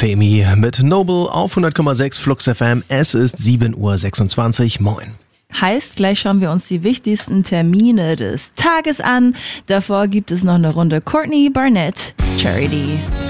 Femi mit Noble auf 100,6 Flux FM. Es ist 7:26 Uhr. Moin. Heißt, gleich schauen wir uns die wichtigsten Termine des Tages an. Davor gibt es noch eine Runde Courtney Barnett, Charity.